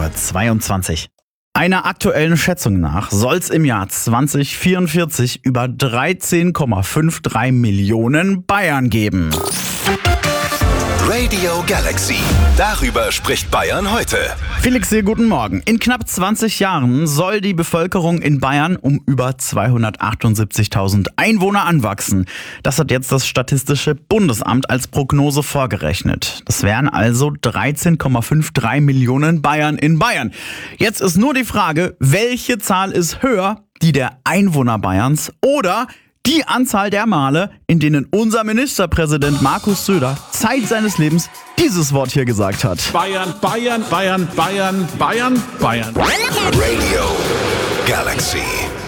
22. Einer aktuellen Schätzung nach soll es im Jahr 2044 über 13,53 Millionen Bayern geben. Radio Galaxy. Darüber spricht Bayern heute. Felix hier, guten Morgen. In knapp 20 Jahren soll die Bevölkerung in Bayern um über 278.000 Einwohner anwachsen. Das hat jetzt das Statistische Bundesamt als Prognose vorgerechnet. Das wären also 13,53 Millionen Bayern in Bayern. Jetzt ist nur die Frage, welche Zahl ist höher? Die der Einwohner Bayerns oder die Anzahl der Male, in denen unser Ministerpräsident Markus Söder Zeit seines Lebens dieses Wort hier gesagt hat. Bayern, Bayern, Bayern, Bayern, Bayern, Bayern. Radio Galaxy.